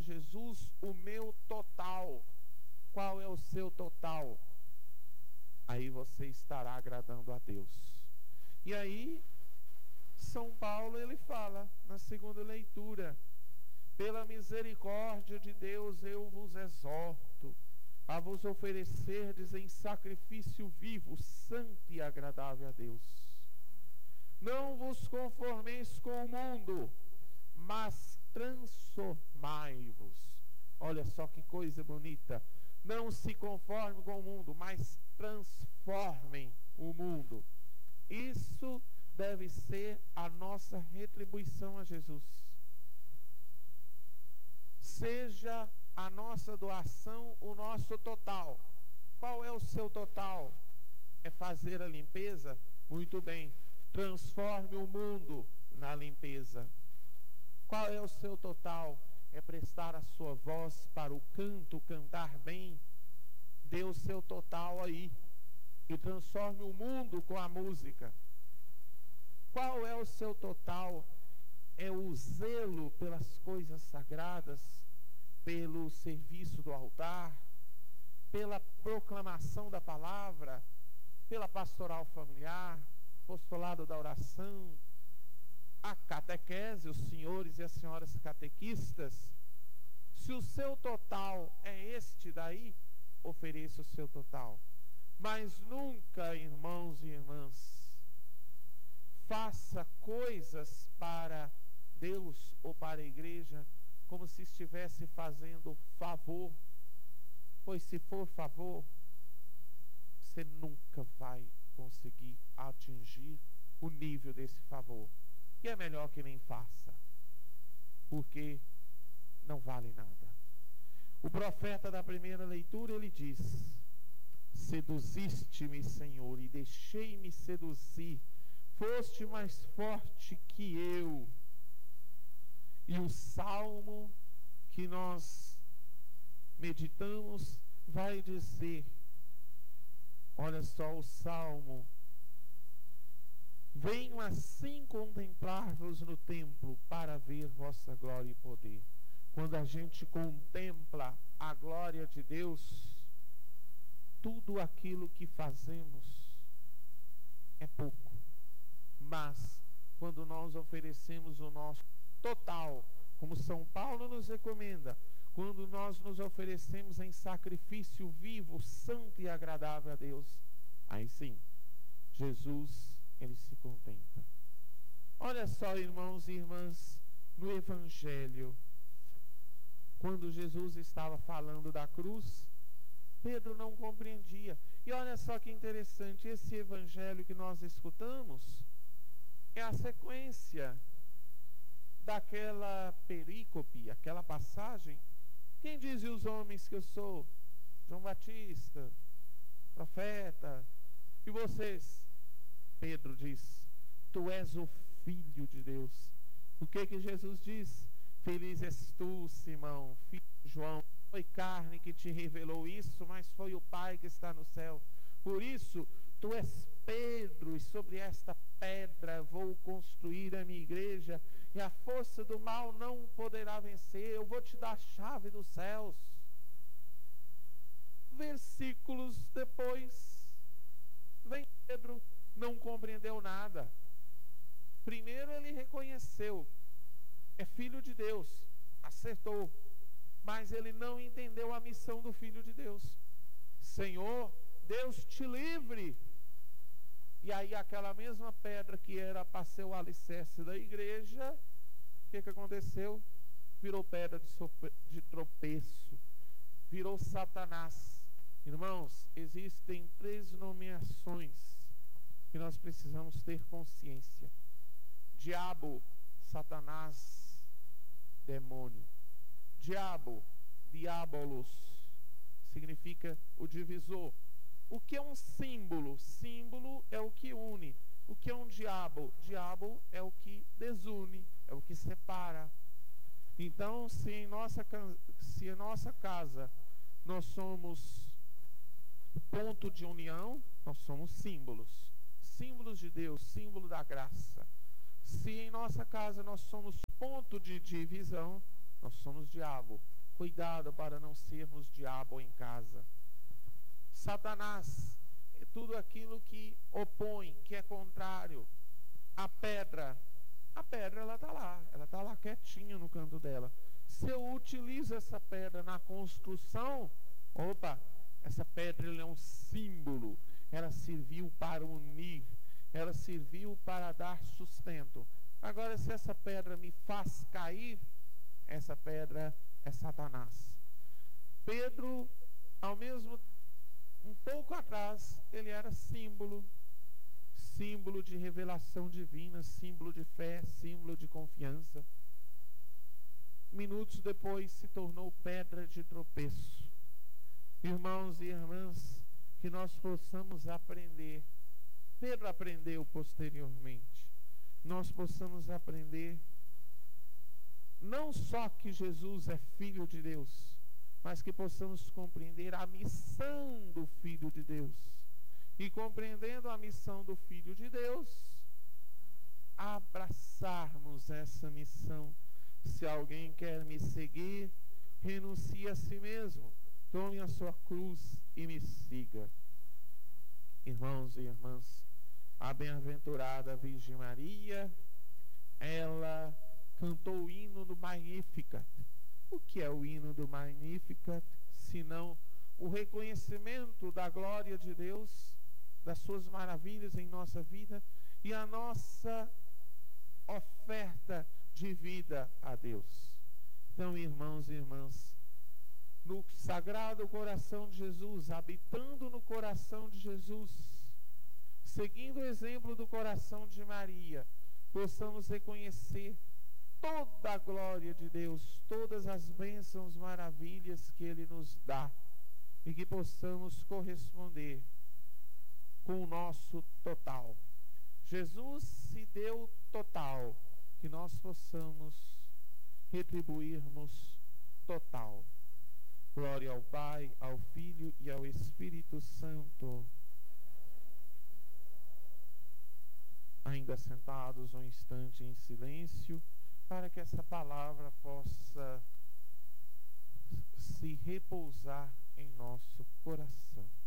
Jesus o meu total. Qual é o seu total? Aí você estará agradando a Deus. E aí, São Paulo ele fala na segunda leitura: pela misericórdia de Deus eu vos exorto a vos oferecerdes em sacrifício vivo, santo e agradável a Deus. Não vos conformeis com o mundo, mas transformai-vos. Olha só que coisa bonita. Não se conforme com o mundo, mas transformem o mundo. Isso deve ser a nossa retribuição a Jesus. Seja a nossa doação o nosso total. Qual é o seu total? É fazer a limpeza? Muito bem. Transforme o mundo na limpeza. Qual é o seu total? É prestar a sua voz para o canto, cantar bem. Dê o seu total aí e transforme o mundo com a música. Qual é o seu total? É o zelo pelas coisas sagradas, pelo serviço do altar, pela proclamação da palavra, pela pastoral familiar, apostolado da oração, a catequese, os senhores e as senhoras catequistas. Se o seu total é este daí, ofereça o seu total. Mas nunca, irmãos e irmãs, faça coisas para Deus ou para a igreja como se estivesse fazendo favor, pois se for favor, você nunca vai conseguir atingir o nível desse favor. E é melhor que nem faça, porque não vale nada. O profeta da primeira leitura, ele diz: seduziste-me, Senhor, e deixei-me seduzir, foste mais forte que eu. E o salmo que nós meditamos vai dizer, olha só o salmo: venho assim contemplar-vos no templo para ver vossa glória e poder. Quando a gente contempla a glória de Deus, tudo aquilo que fazemos é pouco. Mas quando nós oferecemos o nosso total, como São Paulo nos recomenda, quando nós nos oferecemos em sacrifício vivo, santo e agradável a Deus, aí sim, Jesus, ele se contenta. Olha só, irmãos e irmãs, no Evangelho, quando Jesus estava falando da cruz, Pedro não compreendia. E olha só que interessante, esse Evangelho que nós escutamos é a sequência daquela perícope, aquela passagem. Quem dizem os homens que eu sou? João Batista, profeta. E vocês? Pedro diz: tu és o Filho de Deus. O que Jesus diz? Feliz és tu, Simão, filho de João. Não foi carne que te revelou isso, mas foi o Pai que está no céu. Por isso, tu és Pedro, e sobre esta pedra vou construir a minha igreja, e a força do mal não poderá vencer. Eu vou te dar a chave dos céus. Versículos depois, vem Pedro, não compreendeu nada. Primeiro ele reconheceu, é filho de Deus, acertou, mas ele não entendeu a missão do Filho de Deus. Senhor, Deus te livre. E aí aquela mesma pedra que era para ser o alicerce da igreja, o que aconteceu? Virou pedra de tropeço, virou Satanás. Irmãos, existem 3 nomeações que nós precisamos ter consciência: diabo, Satanás, demônio. Diabo, diabolos, significa o divisor. O que é um símbolo? Símbolo é o que une. O que é um diabo? Diabo é o que desune, é o que separa. Então, se em nossa casa nós somos ponto de união, nós somos símbolos. Símbolos de Deus, símbolo da graça. Se em nossa casa nós somos ponto de divisão, nós somos diabo. Cuidado para não sermos diabo em casa. Satanás é tudo aquilo que opõe, que é contrário. A pedra ela está lá quietinha no canto dela. Se eu utilizo essa pedra na construção, essa pedra é um símbolo. Ela serviu para unir, ela serviu para dar sustento. Agora, se essa pedra me faz cair, essa pedra é Satanás. Pedro, um pouco atrás, ele era símbolo de revelação divina, símbolo de fé, símbolo de confiança. Minutos depois se tornou pedra de tropeço. Irmãos e irmãs, que nós possamos aprender, Pedro aprendeu posteriormente, nós possamos aprender não só que Jesus é Filho de Deus, mas que possamos compreender a missão do Filho de Deus. E compreendendo a missão do Filho de Deus, abraçarmos essa missão. Se alguém quer me seguir, renuncie a si mesmo, tome a sua cruz e me siga. Irmãos e irmãs, a bem-aventurada Virgem Maria, ela cantou o hino do Magnificat. O que é o hino do Magnificat, senão o reconhecimento da glória de Deus, das suas maravilhas em nossa vida e a nossa oferta de vida a Deus. Então, irmãos e irmãs, no Sagrado Coração de Jesus, habitando no coração de Jesus, seguindo o exemplo do coração de Maria, possamos reconhecer toda a glória de Deus, todas as bênçãos, maravilhas que Ele nos dá, e que possamos corresponder com o nosso total. Jesus se deu total, que nós possamos retribuirmos total. Glória ao Pai, ao Filho e ao Espírito Santo. Ainda sentados um instante em silêncio, para que essa palavra possa se repousar em nosso coração.